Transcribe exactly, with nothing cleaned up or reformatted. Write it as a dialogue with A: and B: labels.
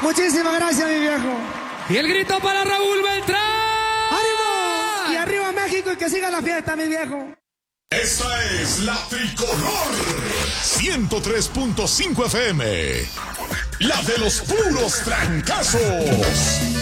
A: Muchísimas gracias, mi viejo.
B: Y el grito para Raúl Beltrán.
A: ¡Ánimo! Y arriba México y que siga la fiesta, mi viejo.
C: Esta es la Tricolor ciento tres punto cinco F M. La de los puros trancazos.